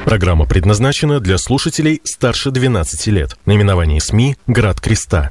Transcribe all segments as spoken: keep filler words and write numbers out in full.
Программа предназначена для слушателей старше двенадцати лет. Наименование СМИ «Град Креста».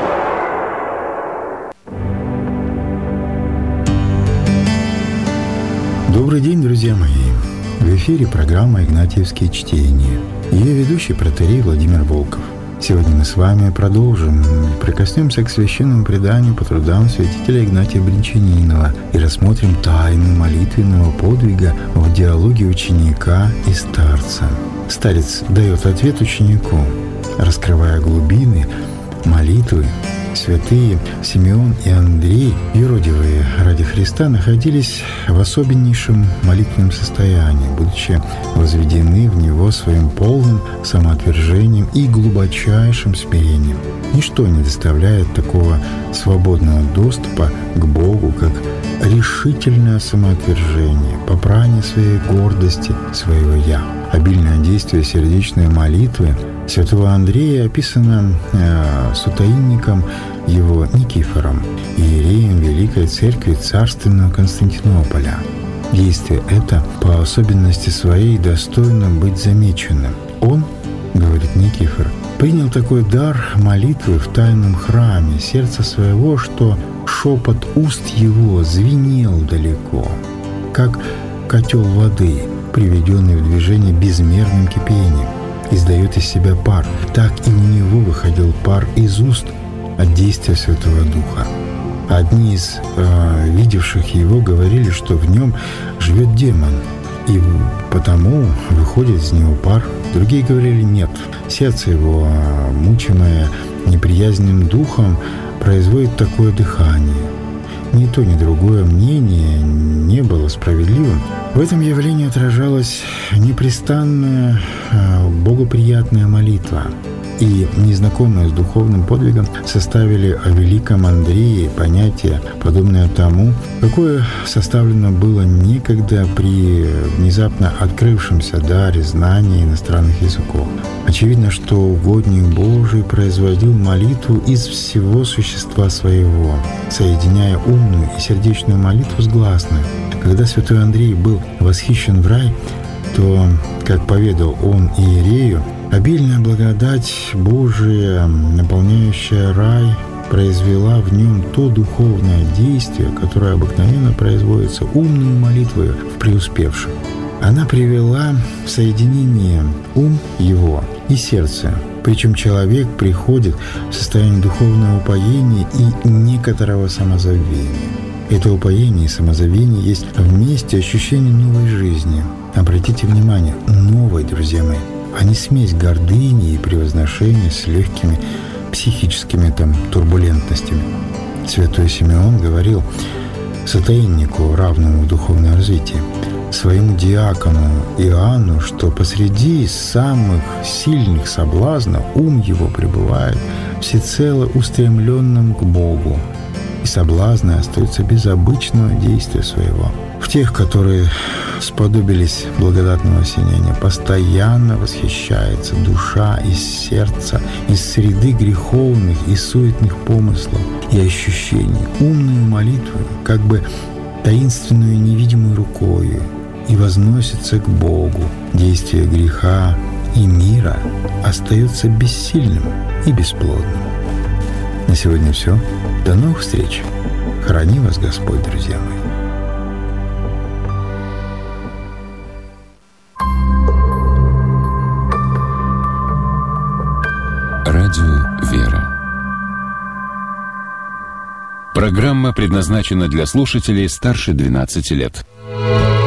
Добрый день, друзья мои! В эфире программа «Игнатьевские чтения». Ее ведущий протоиерей Владимир Волков. Сегодня мы с вами продолжим и прикоснемся к священному преданию по трудам святителя Игнатия Бринчанинова и рассмотрим тайну молитвенного подвига в диалоге ученика и старца. Старец дает ответ ученику, раскрывая глубины молитвы. Святые Симеон и Андрей, юродивые ради Христа, находились в особеннейшем молитвенном состоянии, будучи возведены в него своим полным самоотвержением и глубочайшим смирением. Ничто не доставляет такого свободного доступа к Богу, как решительное самоотвержение, попрание своей гордости, своего «я». Обильное действие сердечной молитвы святого Андрея описано э, сутаинником его Никифором, иереем Великой Церкви Царственного Константинополя. Действие это по особенности своей достойно быть замеченным. Он, говорит Никифор, принял такой дар молитвы в тайном храме сердца своего, что шепот уст его звенел далеко, как котел воды, приведенный в движение безмерным кипением, издает из себя пар. Так и у него выходил пар из уст от действия Святого Духа. Одни из э, видевших его говорили, что в нем живет демон, и потому выходит из него пар. Другие говорили: нет, сердце его, мучимое неприязненным духом, производит такое дыхание. Ни то, ни другое мнение не было справедливым. В этом явлении отражалась непрестанная, богоприятная молитва. И незнакомые с духовным подвигом составили о великом Андрее понятие, подобное тому, какое составлено было некогда при внезапно открывшемся даре знания иностранных языков. Очевидно, что угодник Божий производил молитву из всего существа своего, соединяя умную и сердечную молитву с гласной. Когда святой Андрей был восхищен в рай, то, как поведал он иерею, обильная благодать Божия, наполняющая рай, произвела в нем то духовное действие, которое обыкновенно производится умной молитвой в преуспевшем. Она привела в соединение ум его и сердце. Причем человек приходит в состояние духовного упоения и некоторого самозабвения. Это упоение и самозабвение есть вместе ощущение новой жизни. Обратите внимание, новой, друзья мои, а не смесь гордыни и превозношения с легкими психическими там турбулентностями. Святой Симеон говорил сотаиннику, равному в духовном развитии, своему диакону Иоанну, что посреди самых сильных соблазнов ум его пребывает всецело устремленным к Богу, и соблазны остаются без обычного действия своего. В тех, которые сподобились благодатного осенения, постоянно восхищается душа из сердца, из среды греховных и суетных помыслов и ощущений, умную молитву, как бы таинственную невидимой рукою, и возносится к Богу. Действие греха и мира остается бессильным и бесплодным. На сегодня все. До новых встреч. Храни вас Господь, друзья мои. Радио «Вера». Программа предназначена для слушателей старше двенадцати лет.